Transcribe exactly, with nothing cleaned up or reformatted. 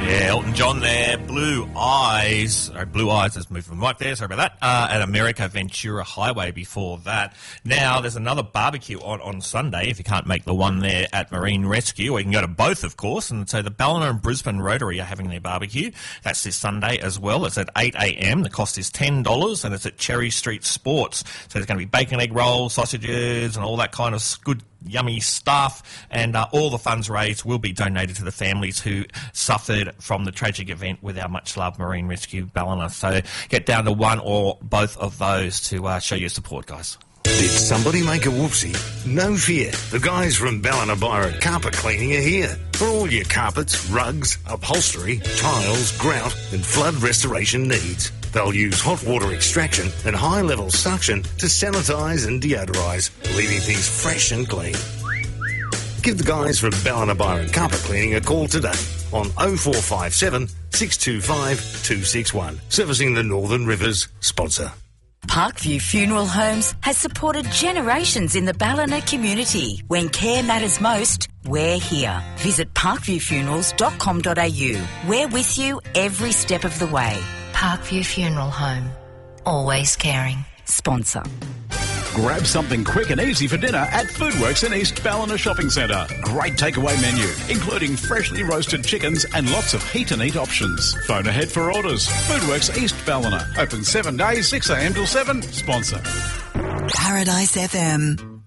Yeah, Elton John there, Blue Eyes, or Blue Eyes, let's move from right there, sorry about that, uh, at America Ventura Highway before that. Now, there's another barbecue on, on Sunday, if you can't make the one there at Marine Rescue, or you can go to both, of course, and so the Ballina and Brisbane Rotary are having their barbecue. That's this Sunday as well. It's at eight a.m, the cost is ten dollars, and it's at Cherry Street Sports. So there's going to be bacon, egg rolls, sausages, and all that kind of good yummy stuff, and uh, all the funds raised will be donated to the families who suffered from the tragic event with our much-loved Marine Rescue Ballina. So get down to one or both of those to uh, show your support, guys. Did somebody make a whoopsie? No fear. The guys from Ballina Byron Carpet Cleaning are here. For all your carpets, rugs, upholstery, tiles, grout and flood restoration needs. They'll use hot water extraction and high-level suction to sanitise and deodorise, leaving things fresh and clean. Give the guys from Ballina Byron Carpet Cleaning a call today on oh four five seven, six two five, two six one. Servicing the Northern Rivers sponsor. Parkview Funeral Homes has supported generations in the Ballina community. When care matters most, we're here. Visit parkview funerals dot com dot a u. We're with you every step of the way. Parkview Funeral Home. Always caring. Sponsor. Grab something quick and easy for dinner at Foodworks in East Ballina Shopping Centre. Great takeaway menu, including freshly roasted chickens and lots of heat and eat options. Phone ahead for orders. Foodworks East Ballina. Open seven days, six a.m. till seven. Sponsor. Paradise F M.